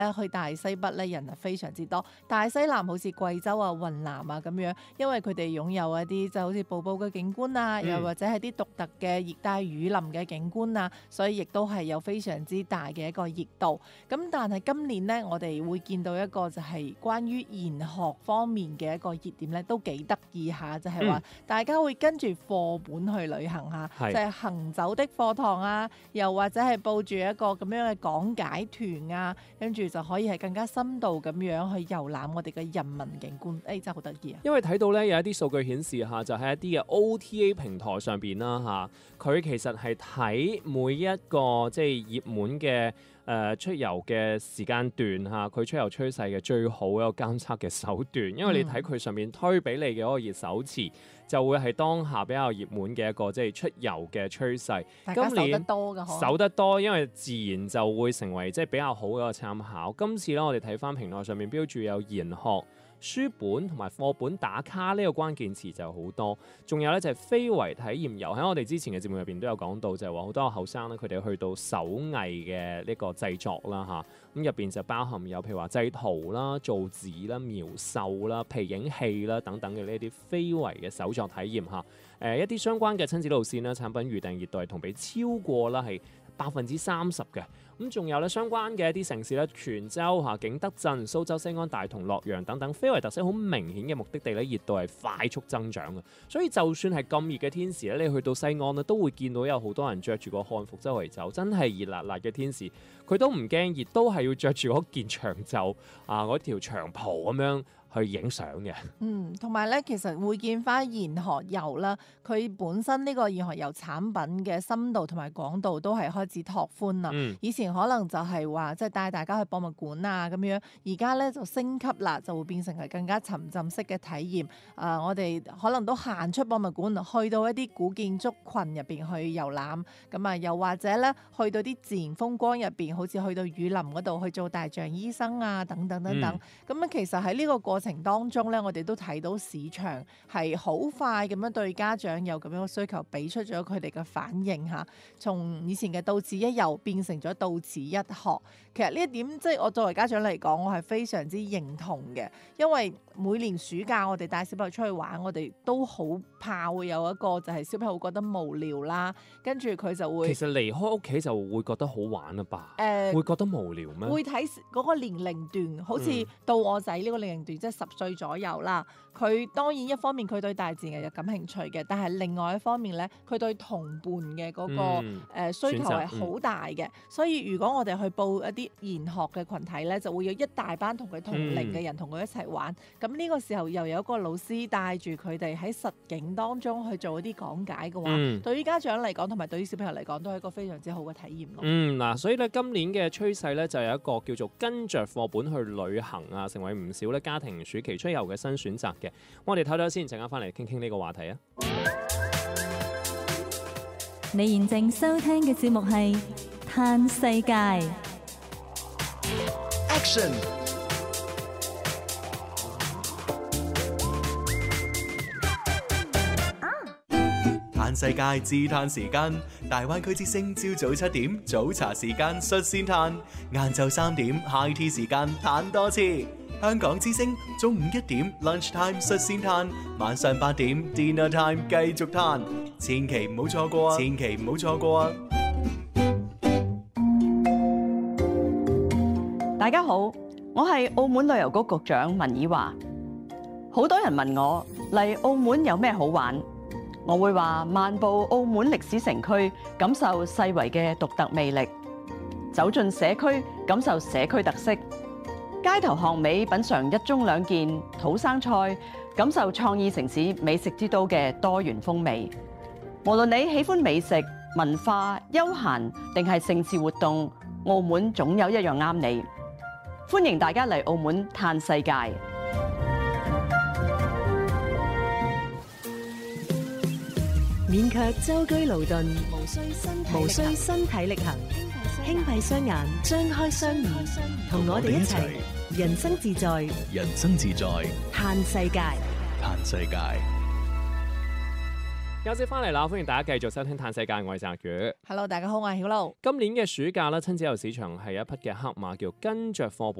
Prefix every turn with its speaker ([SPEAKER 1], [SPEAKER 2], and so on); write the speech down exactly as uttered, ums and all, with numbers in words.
[SPEAKER 1] 去大西北咧人係非常之多，大西南好似貴州啊、雲南啊咁樣，因為佢哋擁有一啲就好似瀑布嘅景觀啊，
[SPEAKER 2] 嗯、
[SPEAKER 1] 又或者係啲獨特嘅熱帶雨林嘅景觀啊，所以亦都係有非常之大嘅一個熱度。咁但係今年呢，我哋會見到一個就係關於研學方面嘅一個熱點咧，都幾得意下，就係、是、話大家會跟住課本去旅行下，
[SPEAKER 2] 嗯、
[SPEAKER 1] 就係行走的課堂啊，又或者係報住一個咁樣嘅講解團啊，跟住就可以係更加深度咁樣去遊覽我哋嘅人文景觀，誒、哎、真係好得意啊！
[SPEAKER 2] 因為睇到咧有一啲數據顯示嚇，就喺一啲嘅 O T A 平台上邊啦嚇，佢其實係睇每一個即係熱門嘅誒、呃、出遊嘅時間段嚇，佢出遊趨勢嘅最好一個監測嘅手段，因為你睇佢上面推俾你嘅嗰個熱搜詞，就會係當下比較熱門嘅一個即係出遊嘅趨勢。
[SPEAKER 1] 大家搜得多㗎，
[SPEAKER 2] 搜得多，因為自然就會成為即係比較好嘅一個參考。今次咧，我哋睇翻平台上面標注有研學、書本同埋課本打卡呢個關鍵詞就好多，仲有咧就係非遺體驗遊，喺我哋之前嘅節目入邊都有講到，就係話好多後生咧佢哋去到手藝嘅呢個製作啦嚇，咁入邊就包含有譬如話製圖啦、造紙啦、描繡啦、皮影戲啦等等嘅呢啲非遺嘅手作體驗嚇，誒、呃、一啲相關嘅親子路線啦、產品預訂熱度係同比超過啦係百分之三十嘅，咁仲有咧相關嘅一啲城市咧，泉州嚇、景德鎮、蘇州西安、大同、洛陽等等非遺特色好明顯嘅目的地咧，熱度係快速增長嘅。所以就算係咁熱嘅天時咧，你去到西安咧，都會見到有好多人着住個漢服周圍走，真係熱辣辣嘅天時，佢都唔驚熱，都係要着住嗰件長袖啊，嗰條長袍咁樣去影相嘅。
[SPEAKER 1] 嗯，同埋咧，其實會見翻研學遊啦，佢本身呢個研學遊產品嘅深度同埋廣度都係開始拓寬啦。
[SPEAKER 2] 嗯、
[SPEAKER 1] 以前可能就係話即係帶大家去博物館啊咁樣，而家咧就升級啦，就會變成係更加沉浸式嘅體驗。啊、呃，我哋可能都行出博物館，去到一啲古建築群入邊去遊覽，咁啊，又或者咧去到啲自然風光入邊，好似去到雨林嗰度去做大象醫生啊，等等等等。咁啊、嗯，其實喺呢個過程當中咧，我哋都睇到市場係好快咁樣對家長有咁樣嘅需求，俾出咗佢哋嘅反應嚇。從以前嘅到此一遊變成咗到此一學，其實呢一點即係我作為家長嚟講，我係非常之認同嘅，因為每年暑假我哋帶小朋友出去玩，我哋都好怕會有一個就係小朋友會覺得無聊啦，跟住佢就會
[SPEAKER 2] 其實離開屋企就會覺得好玩啦吧？誒、呃，會覺得無聊咩？
[SPEAKER 1] 會睇嗰個年齡段，好似到我仔呢個年齡段，嗯、即係十歲左右啦。佢當然一方面佢對大自然有感興趣嘅，但係另外一方面咧，佢對同伴嘅嗰、那個、嗯呃、需求係好大嘅。嗯、所以如果我哋去報一啲研學嘅群體咧，就會有一大班同佢同齡嘅人同佢一齊玩。咁呢、嗯、個時候又有一個老師帶住佢哋喺實景當中去做一啲講解嘅話，嗯、對於家長嚟講同埋對於小朋友嚟講都係一個非常之好嘅體驗咯。
[SPEAKER 2] 嗯，嗱，所以咧今年嘅趨勢咧就有一個叫做跟着課本去旅行啊，成為唔少咧家庭暑期出遊嘅新選擇嘅。我哋睇睇先，陣間翻嚟傾傾呢個話題啊！
[SPEAKER 3] 你現正收聽嘅節目係《嘆世界》
[SPEAKER 4] Action。嘆世界自嘆時間，大灣區之聲朝早七點早茶時間率先嘆，晏晝三點 high tea 時間嘆多次。香港之聲中午一點 lunch time 率先嘆，晚上八點 dinner time 繼續嘆，千祈唔好錯過啊！千祈唔好錯過啊！
[SPEAKER 5] 大家好，我係澳門旅遊局局長文以華。好多人問我嚟澳門有咩好玩，我會話漫步澳門歷史城區，感受世遺嘅獨特魅力；走進社區，感受社區特色。街頭巷尾品嚐一盅兩件土生菜，感受創意城市美食之都嘅多元風味。無論你喜歡美食、文化、休閒定係盛事活動，澳門總有一樣啱你。歡迎大家嚟澳門嘆世界。
[SPEAKER 6] 免卻舟車勞頓，無需身體無需身體力行，輕閉雙眼，張開雙耳，同我哋一齊人生自在，
[SPEAKER 4] 人生自在，
[SPEAKER 6] 嘆世界，
[SPEAKER 4] 嘆世界。
[SPEAKER 2] 休息翻嚟啦，歡迎大家繼續收聽《嘆世界》，我係澤宇。
[SPEAKER 1] Hello， 大家好，我係曉露。
[SPEAKER 2] 今年嘅暑假咧，親子遊市場係一匹嘅黑馬，叫跟着課本